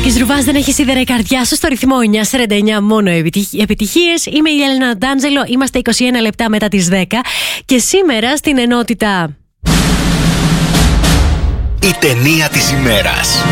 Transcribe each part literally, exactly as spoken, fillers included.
Μάκης Ρουβάς, δεν έχει σίδερα η καρδιά σου, στο ρυθμό εννιά σαράντα εννιά μόνο επιτυχίες. Είμαι η Έλενα Ντάντζελο, είμαστε είκοσι ένα λεπτά μετά τις δέκα και σήμερα στην ενότητα η ταινία της ημέρας.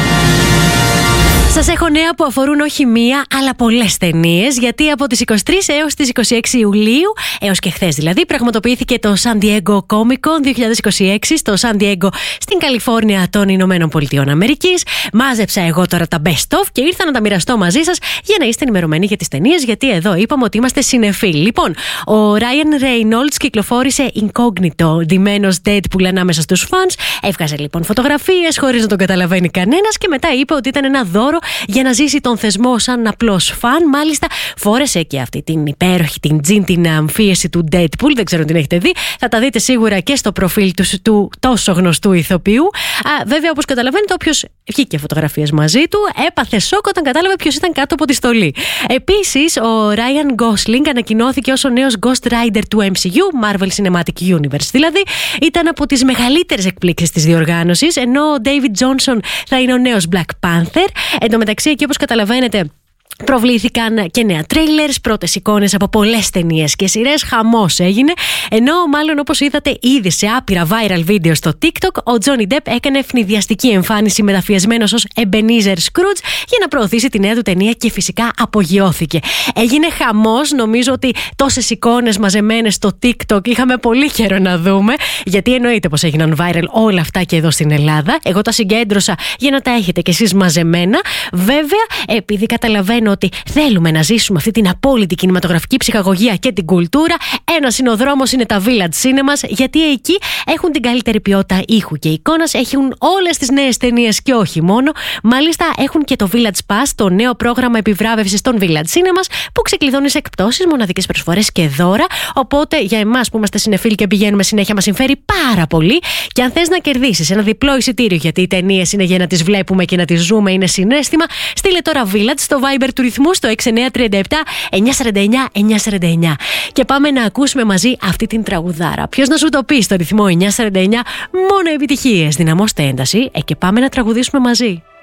Σας έχω νέα που αφορούν όχι μία, αλλά πολλές ταινίες, γιατί από τις είκοσι τρεις έως τις είκοσι έξι Ιουλίου, έως και χθες δηλαδή, πραγματοποιήθηκε το San Diego Comic Con δύο χιλιάδες είκοσι έξι στο San Diego στην Καλιφόρνια των Ηνωμένων Πολιτειών Αμερικής. Μάζεψα εγώ τώρα τα best of και ήρθα να τα μοιραστώ μαζί σας για να είστε ενημερωμένοι για τις ταινίες, γιατί εδώ είπαμε ότι είμαστε συνεφίλοι. Λοιπόν, ο Ryan Reynolds κυκλοφόρησε incognito, ντυμένος Deadpool ανάμεσα στους φανς. Έβγαζε λοιπόν φωτογραφίες χωρίς να τον καταλαβαίνει κανένας και μετά είπε ότι ήταν ένα δώρο για να ζήσει τον θεσμό σαν απλός φαν. Μάλιστα, φόρεσε και αυτή την υπέροχη, την τζιν, την αμφίεση του Deadpool. Δεν ξέρω αν την έχετε δει. Θα τα δείτε σίγουρα και στο προφίλ του, του τόσο γνωστού ηθοποιού. Α, βέβαια, όπως καταλαβαίνετε, όποιος βγήκε φωτογραφίες μαζί του έπαθε σοκ όταν κατάλαβε ποιος ήταν κάτω από τη στολή. Επίσης, ο Ryan Gosling ανακοινώθηκε ως ο νέος Ghost Rider του εμ σι γιου, Marvel Cinematic Universe δηλαδή. Ήταν από τις μεγαλύτερες εκπλήξεις της διοργάνωσης, ενώ ο David Johnson θα είναι ο νέος Black Panther. Εν τω μεταξύ, εκεί όπως καταλαβαίνετε, προβλήθηκαν και νέα τρέιλερς, πρώτες εικόνες από πολλές ταινίες και σειρές, χαμός έγινε. Ενώ μάλλον όπως είδατε ήδη σε άπειρα viral βίντεο στο TikTok, ο Johnny Depp έκανε ευνηδιαστική εμφάνιση μεταφιεσμένος ως Ebenezer Scrooge για να προωθήσει τη νέα του ταινία και φυσικά απογειώθηκε. Έγινε χαμός, νομίζω ότι τόσες εικόνες μαζεμένες στο TikTok είχαμε πολύ καιρό να δούμε, γιατί εννοείται πως έγιναν viral όλα αυτά και εδώ στην Ελλάδα. Εγώ τα συγκέντρωσα για να τα έχετε κι εσείς μαζεμένα. Βέβαια, επειδή καταλαβαίνω ότι θέλουμε να ζήσουμε αυτή την απόλυτη κινηματογραφική ψυχαγωγία και την κουλτούρα, ένας είναι ο δρόμος, είναι τα Village Cinemas, γιατί εκεί έχουν την καλύτερη ποιότητα ήχου και εικόνας, έχουν όλες τις νέες ταινίες και όχι μόνο. Μάλιστα έχουν και το Village Pass, το νέο πρόγραμμα επιβράβευσης των Village Cinemas, που ξεκλειδώνει σε εκπτώσεις, μοναδικές προσφορές και δώρα. Οπότε για εμάς που είμαστε συνεφίλοι και πηγαίνουμε συνέχεια, μας συμφέρει πάρα πολύ. Και αν θες να κερδίσεις ένα διπλό εισιτήριο, γιατί οι ταινίες είναι για να τις βλέπουμε και να τις ζούμε, είναι συναίσθημα, στείλε τώρα Village στο Viber του ρυθμού στο έξι εννιά τρία επτά εννιά σαράντα εννιά εννιά σαράντα εννιά. Και πάμε να ακούσουμε μαζί αυτή την τραγουδάρα. Ποιος να σου το πει στο ρυθμό εννιά σαράντα εννιά, μόνο επιτυχίες. Δυναμώστε ένταση ε, και πάμε να τραγουδήσουμε μαζί.